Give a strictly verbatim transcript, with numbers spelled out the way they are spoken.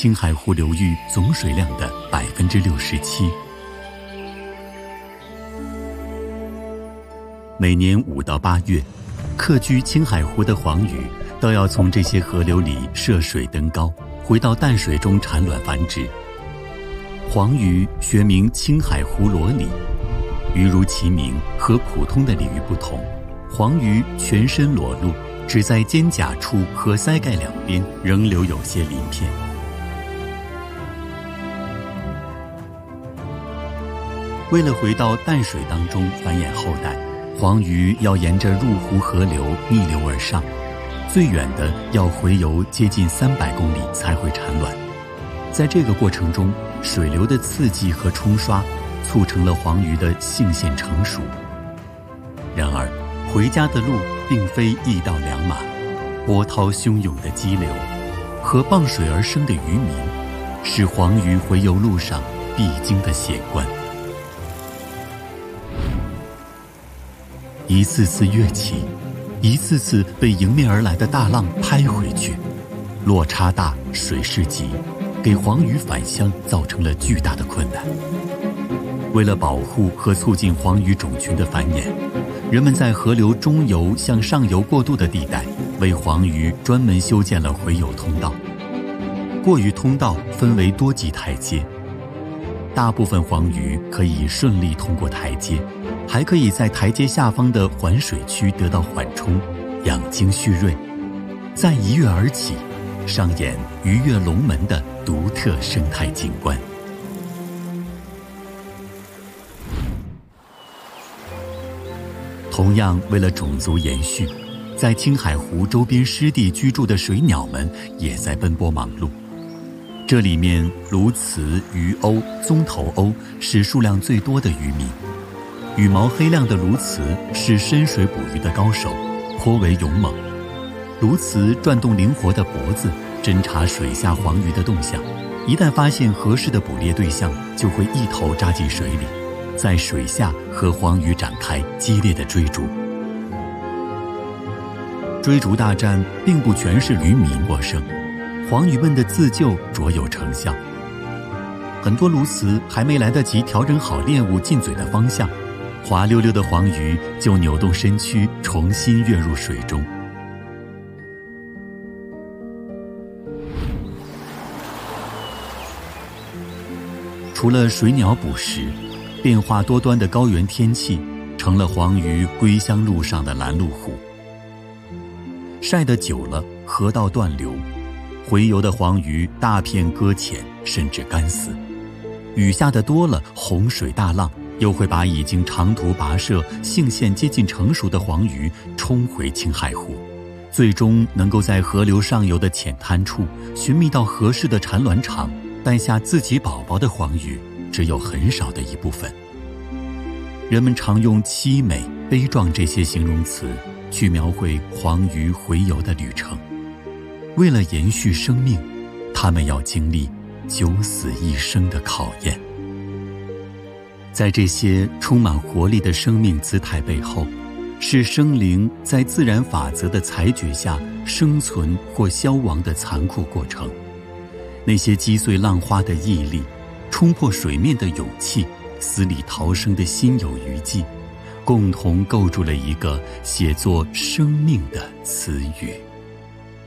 青海湖流域总水量的百分之六十七。每年五到八月，客居青海湖的黄鱼都要从这些河流里涉水登高，回到淡水中产卵繁殖。黄鱼学名青海湖裸鲤，鱼如其名，和普通的鲤鱼不同，黄鱼全身裸露，只在肩胛处和腮盖两边仍留有些鳞片。为了回到淡水当中繁衍后代，黄鱼要沿着入湖河流逆流而上，最远的要回游接近三百公里才会产卵。在这个过程中，水流的刺激和冲刷促成了黄鱼的性腺成熟。然而，回家的路并非一到两马，波涛汹涌的激流和傍水而生的渔民，是黄鱼回游路上必经的险关。一次次跃起，一次次被迎面而来的大浪拍回去，落差大，水势急，给黄鱼返乡造成了巨大的困难。为了保护和促进黄鱼种群的繁衍，人们在河流中游向上游过渡的地带为黄鱼专门修建了回游通道。过鱼通道分为多级台阶，大部分黄鱼可以顺利通过台阶，还可以在台阶下方的环水区得到缓冲，养精蓄锐，再一跃而起，上演鱼跃龙门的独特生态景观。同样为了种族延续，在青海湖周边湿地居住的水鸟们也在奔波忙碌。这里面鸬鹚、鱼鸥、棕头鸥是数量最多的渔民。羽毛黑亮的鸬鹚是深水捕鱼的高手，颇为勇猛。鸬鹚转动灵活的脖子，侦察水下黄鱼的动向，一旦发现合适的捕猎对象，就会一头扎进水里，在水下和黄鱼展开激烈的追逐。追逐大战并不全是渔民获胜，黄鱼们的自救卓有成效。很多鸬鹚还没来得及调整好猎物进嘴的方向，滑溜溜的黄鱼就扭动身躯，重新跃入水中。除了水鸟捕食，变化多端的高原天气成了黄鱼归乡路上的拦路虎。晒得久了，河道断流，回游的黄鱼大片搁浅，甚至干死。雨下的多了，洪水大浪又会把已经长途跋涉、性腺接近成熟的黄鱼冲回青海湖，最终能够在河流上游的浅滩处寻觅到合适的产卵场，诞下自己宝宝的黄鱼只有很少的一部分。人们常用凄美、悲壮这些形容词去描绘黄鱼回游的旅程。为了延续生命，它们要经历九死一生的考验。在这些充满活力的生命姿态背后，是生灵在自然法则的裁决下生存或消亡的残酷过程。那些击碎浪花的毅力，冲破水面的勇气，死里逃生的心有余悸，共同构筑了一个写作生命的词语。